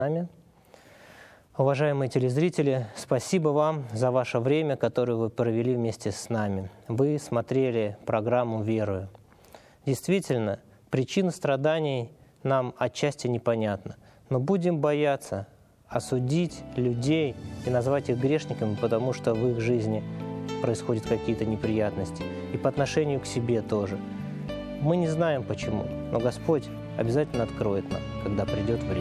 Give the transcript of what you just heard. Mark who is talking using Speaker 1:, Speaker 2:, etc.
Speaker 1: нами. Уважаемые телезрители, спасибо вам за ваше время, которое вы провели вместе с нами. Вы смотрели программу «Верую». Действительно, причина страданий нам отчасти непонятна, но будем бояться осудить людей и назвать их грешниками, потому что в их жизни происходят какие-то неприятности, и по отношению к себе тоже. Мы не знаем почему, но Господь обязательно откроет нам, когда придет время.